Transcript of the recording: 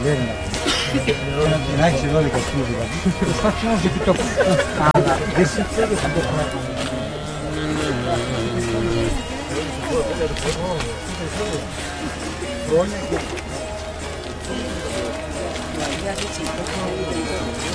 Έλληνα. Να έχεις εδώ δικαστή δηλαδή. Προσπάθησε όμως επί τόπου. Αλλά δεν σε θέλω να το κάνω. Χρόνια και...